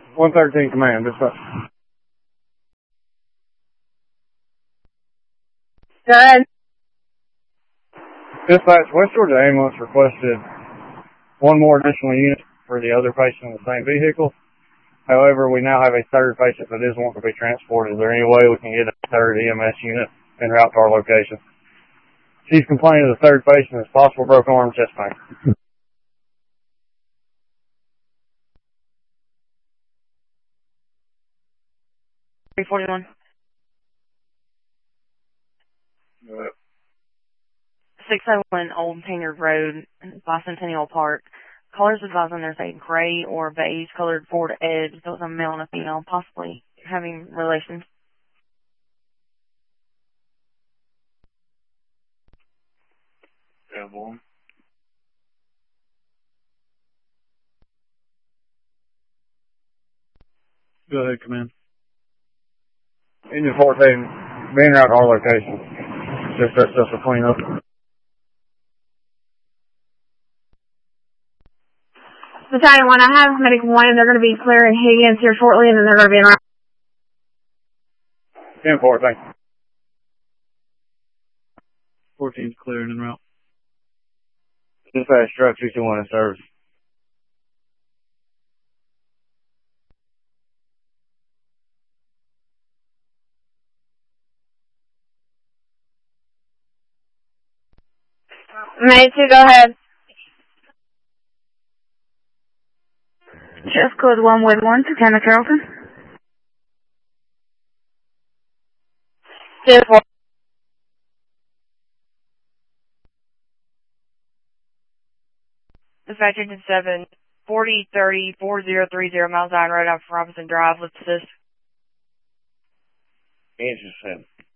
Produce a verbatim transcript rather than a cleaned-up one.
one thirteen command, dispatch. Go ahead. Dispatch, West Georgia Ambulance requested one more additional unit for the other patient in the same vehicle. However, we now have a third patient that is wanting to be transported. Is there any way we can get a third E M S unit en route to our location? She's complaining the third patient is possible broken arm, chest pain. three forty-one. Uh, six oh one Old Tanyard Road, Bicentennial Park. Callers advising there's a gray or beige colored Ford Edge. That was a male and a female, possibly having relations. Yeah, boy. Go ahead, command. Engine fourteen, being route to our location. Just that's just a clean up. Battalion one, I have medic one, and they're going to be clearing Higgins here shortly, and then they're going to be in route. ten four, thank you. fourteen's clear and en route. Dispatch, truck two two one in service. Medic two, go ahead. Chest code one with one to Kenna Carrollton. ten four. Dispatch engine seven, forty thirty, four zero three zero Mount Zion Road off Robinson Drive. Let's assist. Engine seven.